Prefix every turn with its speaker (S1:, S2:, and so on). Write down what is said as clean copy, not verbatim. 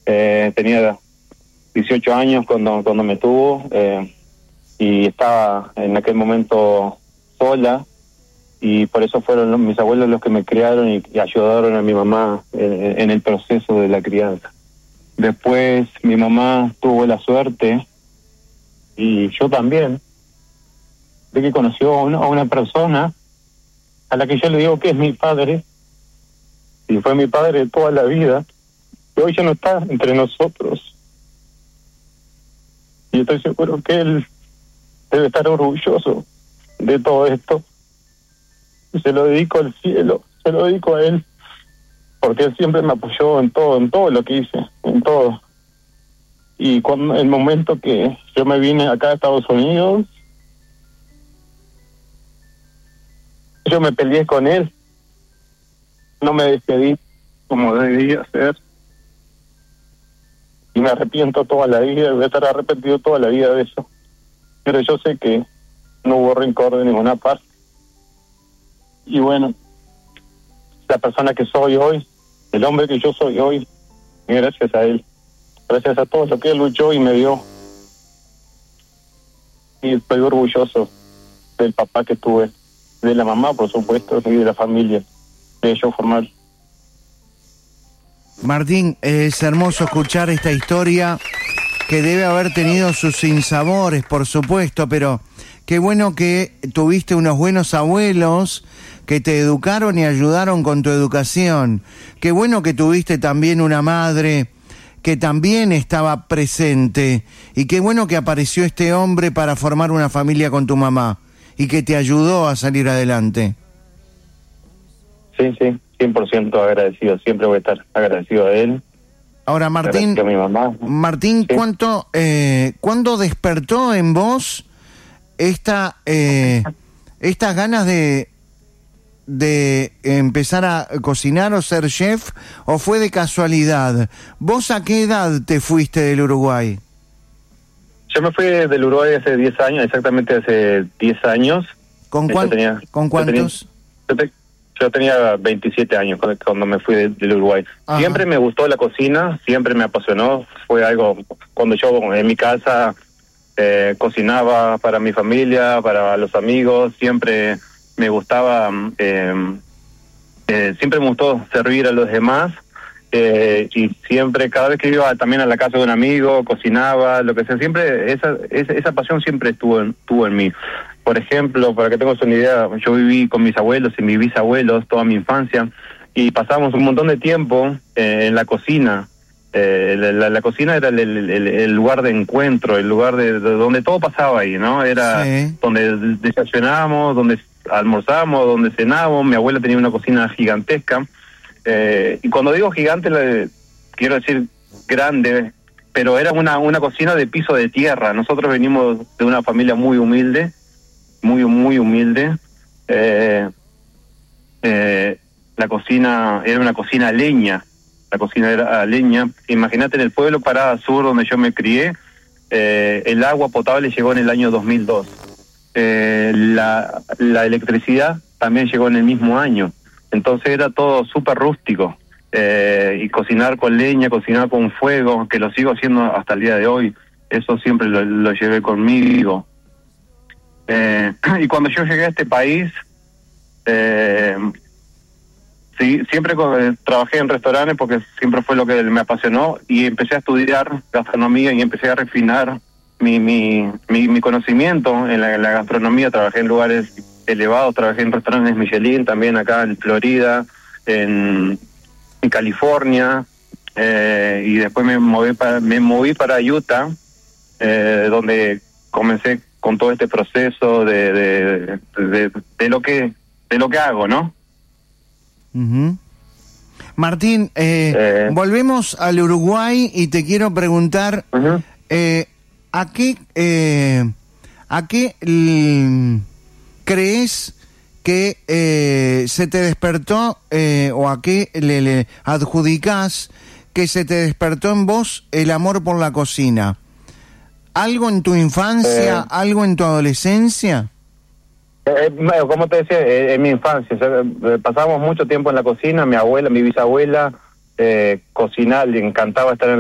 S1: Tenía 18 años cuando me tuvo, y estaba en aquel momento sola, y por eso fueron mis abuelos los que me criaron y ayudaron a mi mamá en el proceso de la crianza. Después mi mamá tuvo la suerte, y yo también, de que conoció a una persona a la que yo le digo que es mi padre, y fue mi padre toda la vida, y hoy ya no está entre nosotros. Y estoy seguro que él debe estar orgulloso de todo esto. Y se lo dedico al cielo, se lo dedico a él, porque él siempre me apoyó en todo lo que hice, en todo. Y cuando el momento que yo me vine acá a Estados Unidos, yo me peleé con él, no me despedí como debía ser, y me arrepiento toda la vida, voy a estar arrepentido toda la vida de eso. Pero yo sé que no hubo rencor de ninguna parte. Y bueno, la persona que soy hoy, el hombre que yo soy hoy, gracias a él, gracias a todo lo que él luchó y me dio. Y estoy orgulloso del papá que tuve, de la mamá, por supuesto, y de la familia de ellos formar.
S2: Martín, es hermoso escuchar esta historia que debe haber tenido sus sinsabores, por supuesto, pero qué bueno que tuviste unos buenos abuelos que te educaron y ayudaron con tu educación. Qué bueno que tuviste también una madre que también estaba presente, y qué bueno que apareció este hombre para formar una familia con tu mamá y que te ayudó a salir adelante.
S1: Sí, 100% agradecido, siempre voy a estar agradecido a él.
S2: Ahora, Martín,
S1: a mi mamá.
S2: Martín, sí. ¿Cuándo despertó en vos estas ganas de empezar a cocinar o ser chef, o fue de casualidad? ¿Vos a qué edad te fuiste del Uruguay?
S1: Yo me fui del Uruguay hace 10 años, exactamente hace 10 años.
S2: ¿Con cuántos?
S1: Yo tenía 27 años cuando me fui del Uruguay. Ajá. Siempre me gustó la cocina, siempre me apasionó. Fue algo, cuando yo en mi casa cocinaba para mi familia, para los amigos, siempre me gustaba, siempre me gustó servir a los demás. Y siempre, cada vez que iba también a la casa de un amigo, cocinaba, lo que sea, siempre esa pasión siempre estuvo en mí. Por ejemplo, para que tengas una idea, yo viví con mis abuelos y mis bisabuelos toda mi infancia, y pasamos un montón de tiempo en la cocina. La cocina era el lugar de encuentro, el lugar de donde todo pasaba ahí, ¿no? Era sí. Donde desayunábamos, donde almorzábamos, donde cenábamos. Mi abuela tenía una cocina gigantesca. Y cuando digo gigante, quiero decir grande, pero era una cocina de piso de tierra. Nosotros venimos de una familia muy humilde, muy humilde. La cocina era una cocina a leña. La cocina era a leña. Imagínate, en el pueblo Parada Sur, donde yo me crié, el agua potable llegó en el año 2002. La electricidad también llegó en el mismo año. Entonces era todo súper rústico, y cocinar con leña, cocinar con fuego, que lo sigo haciendo hasta el día de hoy. Eso siempre lo llevé conmigo. Y cuando yo llegué a este país, sí, siempre trabajé en restaurantes porque siempre fue lo que me apasionó, y empecé a estudiar gastronomía y empecé a refinar mi conocimiento en la gastronomía. Trabajé en lugares elevados, trabajé en restaurantes Michelin, también acá en Florida, en California, y después me moví para Utah, donde comencé con todo este proceso de lo que hago, ¿no?
S2: Uh-huh. Martín, volvemos al Uruguay y te quiero preguntar, uh-huh. ¿A qué crees que se te despertó, o a qué le adjudicás que se te despertó en vos el amor por la cocina? ¿Algo en tu infancia, algo en tu adolescencia?
S1: Como te decía, en mi infancia, pasábamos mucho tiempo en la cocina. Mi abuela, mi bisabuela, cocinaba, le encantaba estar en